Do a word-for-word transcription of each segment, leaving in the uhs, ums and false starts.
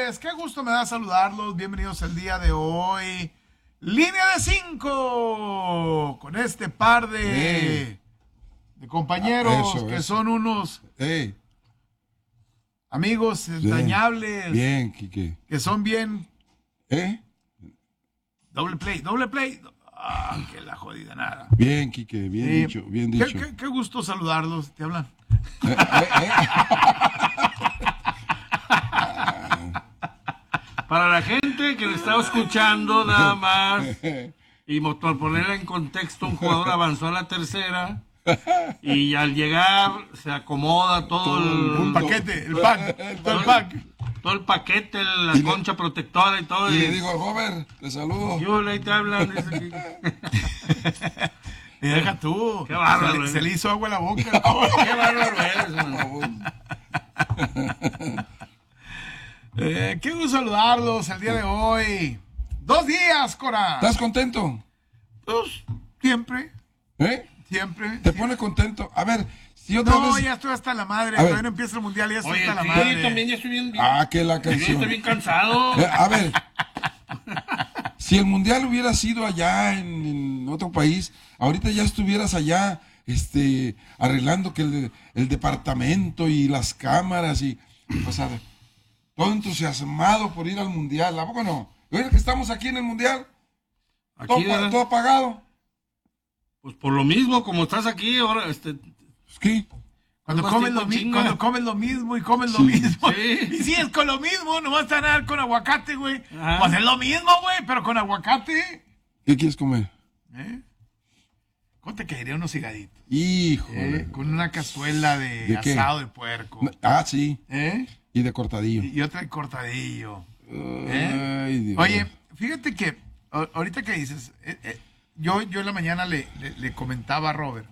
tardes, qué gusto me da saludarlos, bienvenidos el día de hoy. Línea de cinco, con este par de, hey. de compañeros ah, eso, que eso. son unos hey. amigos entrañables. Bien, Quique. Que son bien... ¿Eh? Doble play, doble play. Ah, que la jodida nada. Bien, Quique, bien sí. dicho, bien dicho. Qué, qué, qué gusto saludarlos, te hablan. Eh, eh, eh. Para la gente que le está escuchando nada más, y por ponerla en contexto, un jugador avanzó a la tercera y al llegar se acomoda todo, todo el... Un paquete, el pack, todo el pack. Todo el paquete, la y concha le, protectora y todo. Y, y le digo, Robert, te saludo. Yo le te hablan. Y deja tú. Qué bárbaro. Se, se le hizo agua en la boca. Qué bárbaro eres, man. Eh, qué gusto saludarlos el día de hoy. Dos días, Cora. ¿Estás contento? Pues, siempre. ¿Eh? Siempre. ¿Te siempre. pone contento? A ver, si otra no, vez... ya estoy hasta la madre. Todavía no empieza el mundial, ya estoy Oye, hasta sí, la madre. Yo también ya estoy bien. Ah, que la canción. Yo estoy bien cansado. Eh, a ver, si el mundial hubiera sido allá en, en otro país, ahorita ya estuvieras allá, este, arreglando que el, el departamento y las cámaras y, o sea, todo entusiasmado por ir al mundial. ¿A poco no? ¿Ves que estamos aquí en el mundial? Aquí, todo, todo apagado. Pues por lo mismo, como estás aquí, ahora, este... ¿Qué? Cuando comen, lo mi- cuando comen lo mismo y comen lo sí, mismo. Sí. Y si es con lo mismo, no vas a dar con aguacate, güey. Pues es lo mismo, güey, pero con aguacate. ¿Qué quieres comer? ¿Eh? ¿Cómo te caería unos higaditos? Híjole. Eh, con una cazuela de, ¿De asado de puerco. Ah, sí. ¿Eh? Y de cortadillo. Y, y otra de cortadillo. ¿Eh? Ay, Dios. Oye, fíjate que ahorita que dices, eh, eh, yo, yo en la mañana le, le, le comentaba a Robert.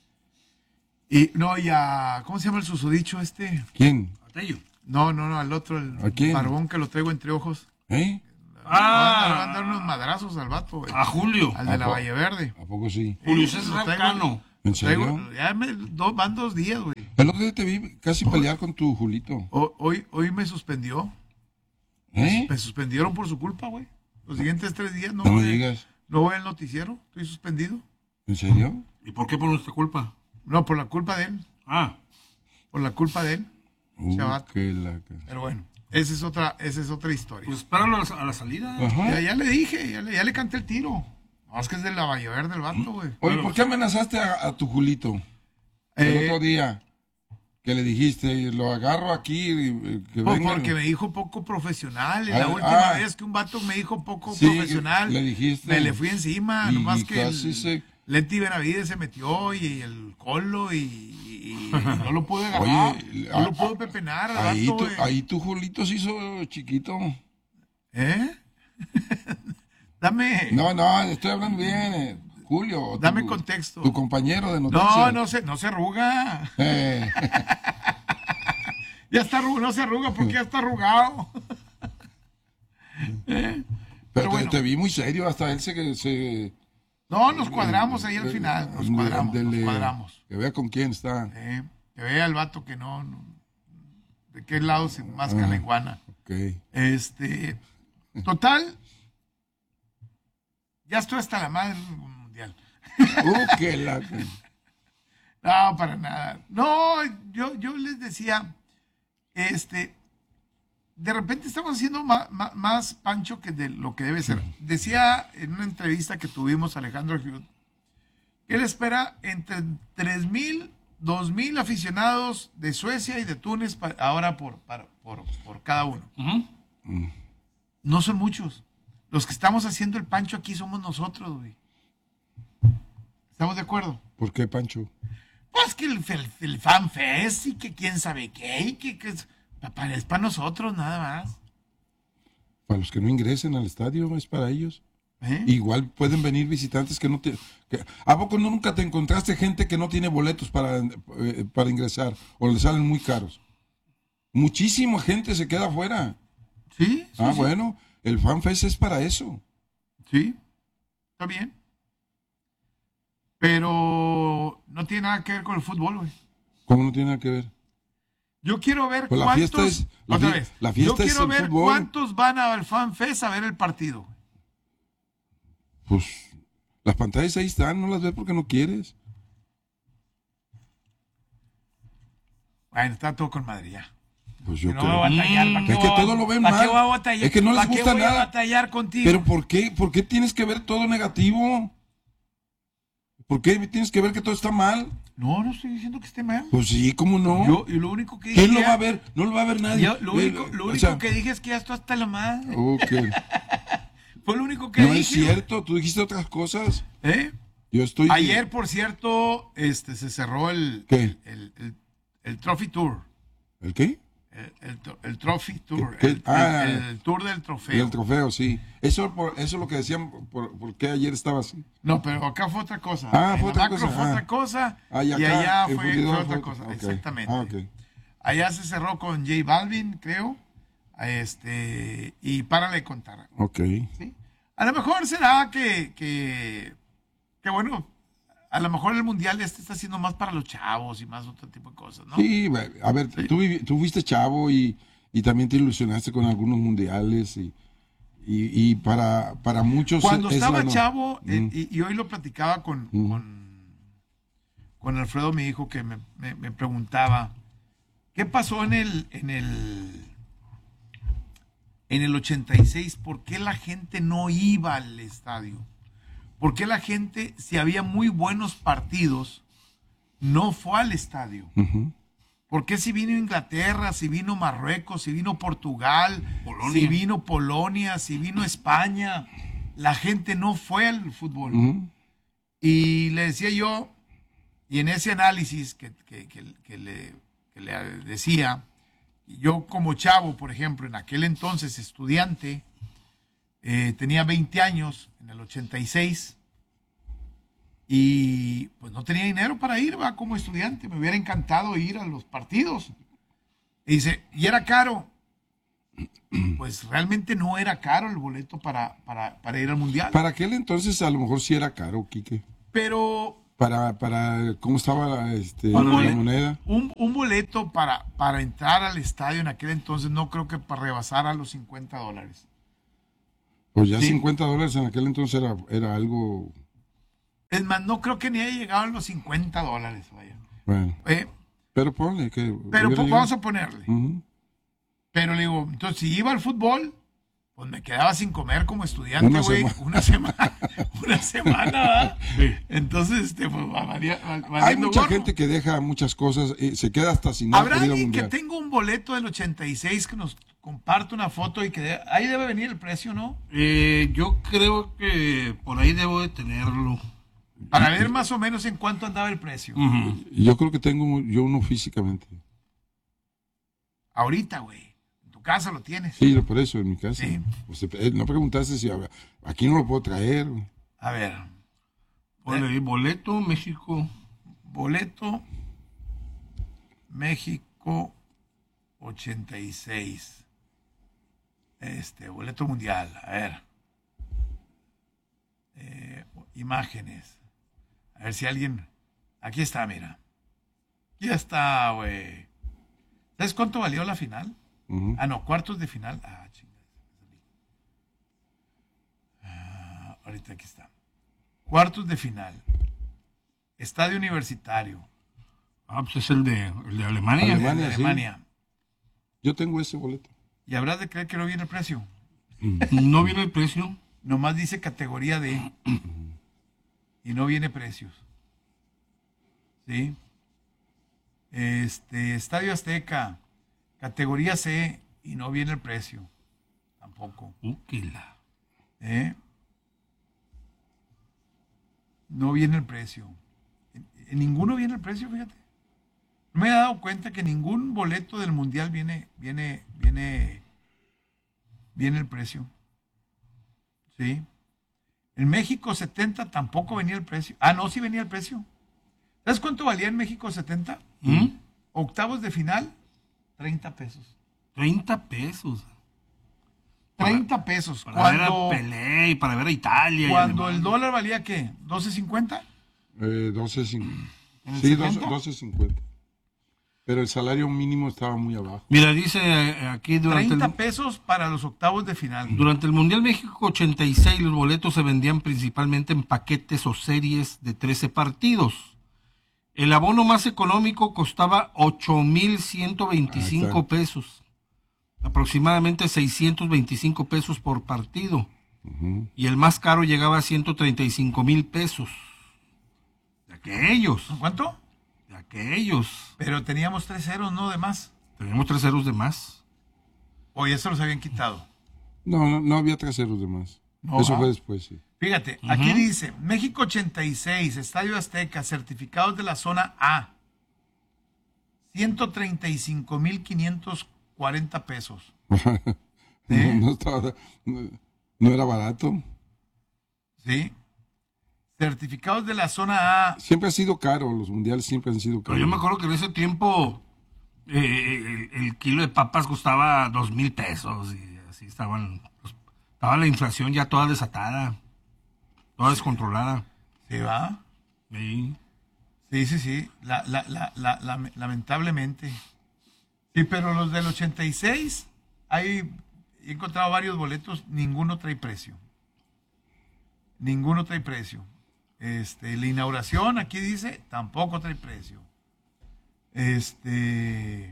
Y no, y a, ¿cómo se llama el susodicho este? ¿Quién? Atello. No, no, no, al otro, el barbón que lo traigo entre ojos. ¿Eh? Ah, le van a dar unos madrazos al vato, güey. A Julio. Al de la Valle Verde. ¿A poco sí? Julio César Cano. ¿En serio? Traigo, ya me, do, van dos días, güey. El otro día te vi casi pelear con tu Julito. O, hoy, hoy me suspendió. ¿Eh? Me suspendieron por su culpa, güey. Los siguientes tres días no, no me voy, digas. No voy al noticiero, estoy suspendido. ¿En serio? ¿Y por qué por nuestra culpa? No, por la culpa de él. Ah. Por la culpa de él. Uh, qué la... Pero bueno, esa es otra, esa es otra historia. Pues espéralo a la, a la salida. Ya, ya le dije, ya le, ya le canté el tiro. No, es que es de la Valle Verde el vato, güey. Oye, ¿por qué amenazaste a, a tu Julito? El eh, otro día que le dijiste, lo agarro aquí. Eh, que pues venga. Porque me dijo poco profesional. Y ah, la última ah, vez que un vato me dijo poco sí, profesional, le dijiste, me le fui encima. Y, nomás y que el, se... Leti Benavides se metió y el Colo y, y no lo pude agarrar. Oye, no lo puedo pepenar. Ahí, vato, tu, ahí tu Julito se hizo chiquito. ¿Eh? Dame. No, no, estoy hablando bien. Eh. Julio. Dame tu, contexto. Tu compañero de noticias. No, no se, no se arruga. Eh. Ya está arrugado, no se arruga porque ya está arrugado. ¿Eh? Pero, Pero te, bueno. te vi muy serio, hasta él se... se no, nos cuadramos ahí al final. Nos cuadramos, dele, nos cuadramos. Que vea con quién está. Eh, que vea el vato que no, no de qué lado se masca ah, la iguana. Okay. Este, total, ya estoy hasta la madre del mundial. Uh, qué la... No, para nada. No, yo, yo les decía, este, de repente estamos haciendo más, más, más pancho que de lo que debe ser. Decía en una entrevista que tuvimos a Alejandro Giroud, que él espera entre tres mil, dos mil aficionados de Suecia y de Túnez para, ahora por, para, por, por cada uno. Uh-huh. Mm. No son muchos. Los que estamos haciendo el pancho aquí somos nosotros, güey. ¿Estamos de acuerdo? ¿Por qué, Pancho? Pues que el, el, el fan fest y que quién sabe qué y que, que es, para, es para nosotros nada más. Para los que no ingresen al estadio es para ellos. ¿Eh? Igual pueden venir visitantes que no te... Que, ¿a poco no, nunca te encontraste gente que no tiene boletos para, eh, para ingresar o le salen muy caros? Muchísima gente se queda afuera. Sí, sí Ah, sí. Bueno, el FanFest es para eso. Sí, está bien. Pero no tiene nada que ver con el fútbol, güey. ¿Cómo no tiene nada que ver? Yo quiero ver Pues la cuántos. fiesta es- la otra fie- vez. la fiesta Yo es quiero el ver fútbol. cuántos van al Fan Fest a ver el partido. Pues las pantallas ahí están, no las ves porque no quieres. Bueno, está todo con madre ya. Pues yo Que no creo. voy a batallar. ¿para qué Es que voy a- todo lo ven ¿para qué mal. voy a batallar? Es que no les ¿Para qué gusta voy a nada. batallar contigo? Pero ¿por qué? ¿Por qué tienes que ver todo negativo? ¿Por qué tienes que ver que todo está mal? No, no estoy diciendo que esté mal. Pues sí, ¿cómo no? Yo, y lo único que dije. ¿Quién lo ya- va a ver? No lo va a ver nadie. yo- lo Eh, único, lo o único sea, que dije es que ya esto hasta la madre. ok. Fue lo único que No dije. es cierto, tú dijiste otras cosas. ¿Eh? Yo estoy. Ayer, por cierto, este se cerró el, ¿Qué? el, el, el Trophy Tour. ¿El qué? El, el, tro- el Trophy Tour. ¿Qué? El, Ah, el- el Tour del trofeo. El trofeo, sí. Eso, por, eso es lo que decían, por, por qué ayer estaba así. No, pero acá fue otra cosa. Ah, En fue la otra macro cosa, fue ah. otra cosa. Ah, y y acá, allá en fue, Fundidor fue otra fue- cosa. ok. Exactamente. Ah, ok. Allá se cerró con J Balvin, creo. Este, y párale de contar. Ok. ¿Sí? A lo mejor será que, que, que, bueno, a lo mejor el mundial este está siendo más para los chavos y más otro tipo de cosas, ¿no? Sí, a ver, tú, vivi- tú fuiste chavo y, y también te ilusionaste con algunos mundiales y, y, y para, para muchos Cuando es estaba la no- chavo, eh, Mm. y, y hoy lo platicaba con, Mm. con, con Alfredo, mi hijo, que me, me- me preguntaba, ¿qué pasó en el, en el, en el ochenta y seis? ¿Por qué la gente no iba al estadio? ¿Por qué la gente, si había muy buenos partidos, no fue al estadio? Ujú. ¿Por qué si vino Inglaterra, si vino Marruecos, si vino Portugal, Polonia. si vino Polonia, si vino España, la gente no fue al fútbol? Ujú. Y le decía yo, y en ese análisis que, que- que- que le, que le decía, yo como chavo, por ejemplo, en aquel entonces estudiante, eh, tenía veinte años, en el ochenta y seis, y pues no tenía dinero para ir, va, como estudiante, me hubiera encantado ir a los partidos. Y dice, ¿y era caro? Pues realmente no era caro el boleto para, para, para ir al mundial. Para aquel entonces a lo mejor sí era caro, Quique. Pero Para, para cómo estaba la, este, Para la la- moneda. un, un boleto para, para entrar al estadio en aquel entonces no creo que para rebasar a los cincuenta dólares. Pues ya Sí. cincuenta dólares en aquel entonces era, era algo. Es más, no creo que ni haya llegado a los cincuenta dólares, vaya. Bueno, Eh, pero ponle que. pero hubiera pues, llegado. vamos a ponerle. Ujú. Pero le digo, entonces si iba al fútbol, pues me quedaba sin comer como estudiante, Una güey. semana. Una semana. Una semana, ¿verdad? Sí. Entonces, este, pues va valia- va- Hay valiendo mucha gorro. gente que deja muchas cosas, eh, se queda hasta sin nada ¿Habrá por ir al alguien que mundial. tenga un boleto del ochenta y seis que nos comparte una foto y que de- ahí debe venir el precio, ¿no? Eh, yo creo que por ahí debo de tenerlo. Para ver más o menos en cuánto andaba el precio. Ujú. Y Yo creo que tengo yo uno físicamente. Ahorita, güey. En tu casa lo tienes. Sí, por eso en mi casa. Sí. Pues, eh, no preguntaste si había- aquí no lo puedo traer. A ver. Ponle ahí, boleto, México. Boleto México ochenta y seis. Este, boleto mundial. A ver. Eh, imágenes. A ver si alguien. Aquí está, mira. Aquí está, güey. ¿Sabes cuánto valió la final? Ujú. Ah, no, cuartos de final. Ah, chingada. Ah, ahorita aquí está. Cuartos de final. Estadio Universitario. Ah, pues es el de, el de Alemania. Alemania. de sí. Alemania. Yo tengo ese boleto. Y habrás de creer que no viene el precio. No viene el precio. Nomás dice categoría D. Y no viene precios. ¿Sí? Este, Estadio Azteca. Categoría C. Y no viene el precio. Tampoco. Úquila. ¿Eh? No viene el precio. En, en ninguno viene el precio, fíjate. No me he dado cuenta que ningún boleto del mundial viene, viene, viene, viene el precio. ¿Sí? En México setenta tampoco venía el precio. Ah, no, sí venía el precio. ¿Sabes cuánto valía en México setenta? ¿Mm? Octavos de final, treinta pesos. treinta pesos. treinta pesos. Para ver Cuando, a Pelé y para ver a Italia. y cuando el Alemania. dólar valía, ¿qué? ¿doce cincuenta? Eh, doce cincuenta. ¿En el Sí, setenta? doce cincuenta. Pero el salario mínimo estaba muy abajo. Mira, dice eh, aquí durante treinta el, pesos para los octavos de final. durante el Mundial México ochenta y seis los boletos se vendían principalmente en paquetes o series de trece partidos. El abono más económico costaba ocho mil ciento veinticinco pesos, aproximadamente seiscientos veinticinco pesos por partido. Uh-huh. Y el más caro llegaba a ciento treinta y cinco mil pesos. De aquellos, ¿Cuánto? de aquellos. Pero teníamos tres ceros, ¿no? De más. Teníamos tres ceros de más. O ya se los habían quitado. No, no, no había traseros de más. No, Eso ah. fue después, sí. Fíjate, Ujú. aquí dice, México ochenta y seis, Estadio Azteca, certificados de la zona A, ciento treinta y cinco mil quinientos cuarenta pesos. No, ¿Eh? no estaba, no, no era barato. ¿Sí? Certificados de la zona A, Siempre ha sido caro, los mundiales siempre han sido Pero caros. yo me acuerdo que en ese tiempo eh, el, el kilo de papas costaba dos mil pesos y así estaban. Pues, estaba la inflación ya toda desatada, toda descontrolada. ¿sí va? Sí. Sí, sí, sí, la, la, la, la- la- lamentablemente. Sí, pero los del ochenta y seis, hay, he encontrado varios boletos, ninguno trae precio. Ninguno trae precio. Este, la inauguración, aquí dice, tampoco trae precio. Este,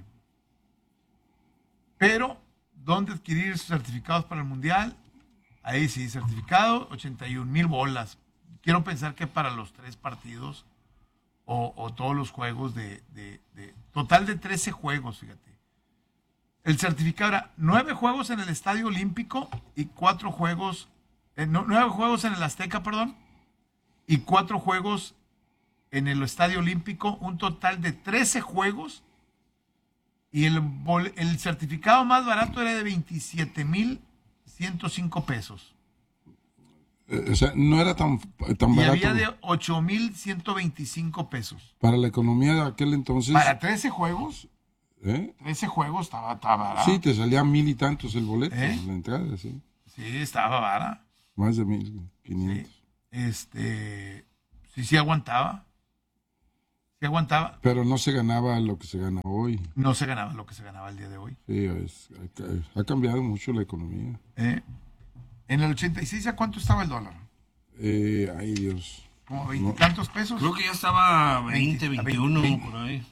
pero, ¿dónde adquirir sus certificados para el Mundial? Ahí sí, certificado, ochenta y un mil bolas. Quiero pensar que para los tres partidos o, o todos los juegos de, de- de- total de trece juegos, fíjate. El certificado era nueve juegos en el Estadio Olímpico y cuatro juegos, eh, no, nueve juegos en el Azteca, perdón, y cuatro juegos en el Estadio Olímpico, un total de trece juegos, y el, bol- el certificado más barato era de veintisiete mil ciento cinco pesos. Eh, o sea, no era tan, tan Y barato había de ocho mil ciento veinticinco pesos. para la economía de aquel entonces. Para trece juegos, ¿eh? trece juegos estaba, estaba barato. Sí, te salía mil y tantos el boleto, ¿Eh? la entrada, sí. Sí, estaba barato. Más de mil quinientos. Sí. Este, sí, sí aguantaba. Sí aguantaba. Pero no se ganaba lo que se gana hoy. No se ganaba lo que se ganaba el día de hoy. Sí, es- ha, ha cambiado mucho la economía. ¿Eh? En el ochenta y seis, ¿a cuánto estaba el dólar? Eh, ay, Dios. Como veintitantos pesos. Creo que ya estaba veinte, veinte, veintiuno, veinte. por ahí.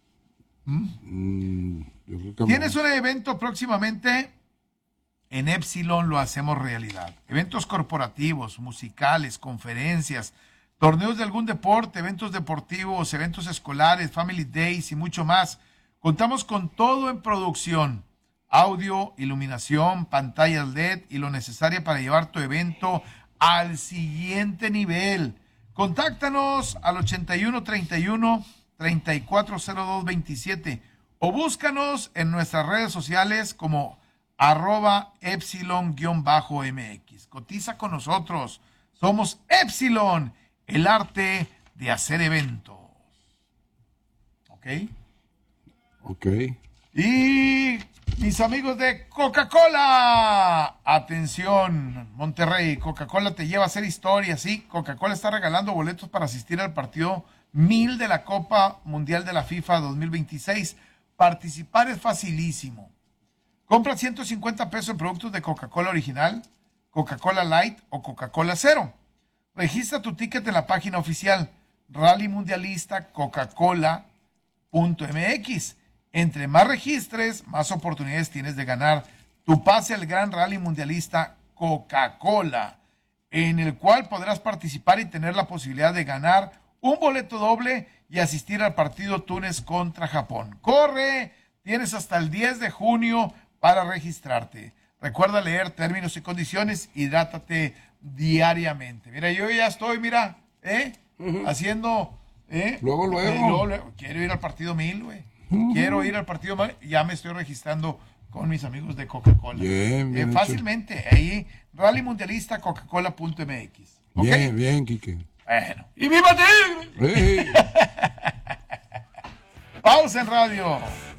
Mm, yo creo que Tienes un evento próximamente. En Epsilon lo hacemos realidad. Eventos corporativos, musicales, conferencias, torneos de algún deporte, eventos deportivos, eventos escolares, family days y mucho más. Contamos con todo en producción. Audio, iluminación, pantallas L E D y lo necesario para llevar tu evento al siguiente nivel. Contáctanos al ochenta y uno treinta y uno treinta y cuatro cero dos veintisiete o búscanos en nuestras redes sociales como arroba epsilon-mx. Cotiza con nosotros. Somos Epsilon, el arte de hacer eventos. ¿Ok? Ok. Y mis amigos de Coca-Cola, atención, Monterrey, Coca-Cola te lleva a hacer historia, ¿sí? Coca-Cola está regalando boletos para asistir al partido mil de la Copa Mundial de la FIFA dos mil veintiséis. Participar es facilísimo. Compra ciento cincuenta pesos en productos de Coca-Cola original, Coca-Cola Light o Coca-Cola Cero. Registra tu ticket en la página oficial Rally Mundialista Coca-Cola punto m x. Entre más registres, más oportunidades tienes de ganar tu pase al Gran Rally Mundialista Coca-Cola, en el cual podrás participar y tener la posibilidad de ganar un boleto doble y asistir al partido Túnez contra Japón. ¡Corre! Tienes hasta el diez de junio para registrarte. Recuerda leer términos y condiciones, hidrátate diariamente. Mira, yo ya estoy, mira, ¿eh? Uh-huh. Haciendo, ¿eh? Luego, luego. Eh, luego, luego. Quiero ir al partido mil, güey. Uh-huh. Quiero ir al partido mil. Ya me estoy registrando con mis amigos de Coca-Cola. Bien, bien eh, fácilmente. Ahí, Rally Mundialista Coca-Cola punto m x. ¿Okay? Bien, bien, Quique. Bueno. ¡Y viva Tigre! Hey. Pausa en radio.